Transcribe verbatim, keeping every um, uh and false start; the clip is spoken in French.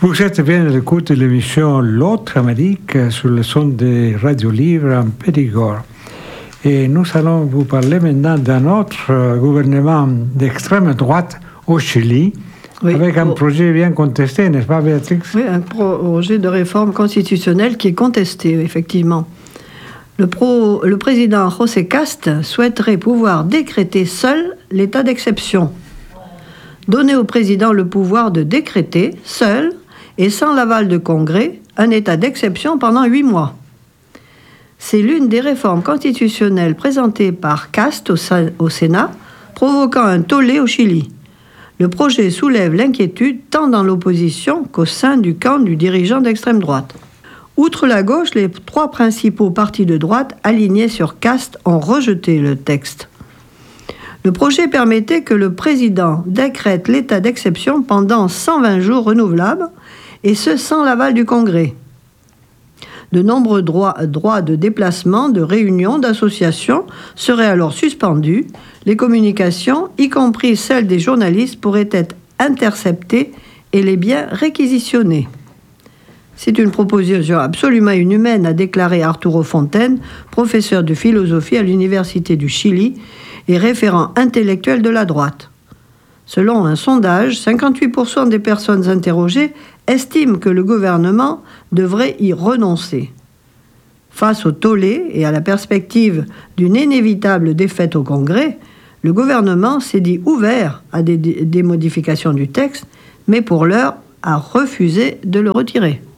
Vous êtes bien à l'écoute de l'émission L'autre Amérique sur le son des radios libres en Périgord. Et nous allons vous parler maintenant d'un autre gouvernement d'extrême droite au Chili, oui, avec un oh. projet bien contesté, n'est-ce pas, Béatrix? Oui, un projet de réforme constitutionnelle qui est contesté, effectivement. Le, pro, le président José Cast souhaiterait pouvoir décréter seul l'état d'exception. Donner au président le pouvoir de décréter, seul, et sans l'aval de Congrès, un état d'exception pendant huit mois. C'est l'une des réformes constitutionnelles présentées par Cast au, au Sénat, provoquant un tollé au Chili. Le projet soulève l'inquiétude tant dans l'opposition qu'au sein du camp du dirigeant d'extrême droite. Outre la gauche, les trois principaux partis de droite alignés sur Cast ont rejeté le texte. Le projet permettait que le président décrète l'état d'exception pendant cent vingt jours renouvelables, et ce sans l'aval du Congrès. De nombreux droits, droits de déplacement, de réunion, d'association seraient alors suspendus. Les communications, y compris celles des journalistes, pourraient être interceptées et les biens réquisitionnés. C'est une proposition absolument inhumaine, a déclaré Arturo Fontaine, professeur de philosophie à l'Université du Chili et référent intellectuel de la droite. Selon un sondage, cinquante-huit pour cent des personnes interrogées estiment que le gouvernement devrait y renoncer. Face au tollé et à la perspective d'une inévitable défaite au Congrès, le gouvernement s'est dit ouvert à des, des modifications du texte, mais pour l'heure a refusé de le retirer.